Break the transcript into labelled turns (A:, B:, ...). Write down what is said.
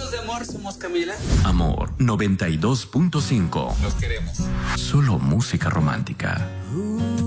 A: Hablemos de amor, somos Camila.
B: Amor 92.5.
A: Los queremos.
B: Solo música romántica.